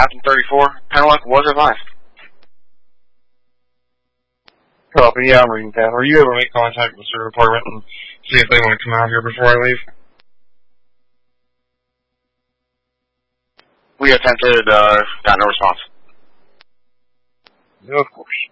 Captain 34. Penlock was advised. Copy, yeah, I'm reading that. Are you able to make contact with the department and see if they want to come out here before I leave? We attempted, got no response. Of course.